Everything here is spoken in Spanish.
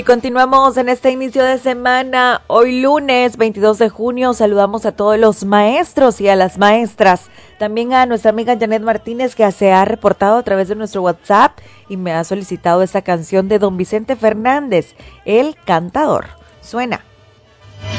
Continuamos en este inicio de semana. Hoy lunes 22 de junio saludamos a todos los maestros y a las maestras. También a nuestra amiga Janet Martínez, que se ha reportado a través de nuestro WhatsApp y me ha solicitado esta canción de Don Vicente Fernández, El Cantador. Suena.